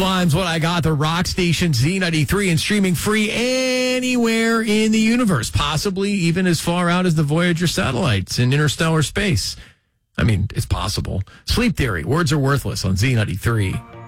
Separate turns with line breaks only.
Times What I Got, the rock station Z93, and streaming free anywhere in the universe, possibly even as far out as the Voyager satellites in interstellar space. I mean, it's possible. Sleep Theory, Words Are Worthless on Z93.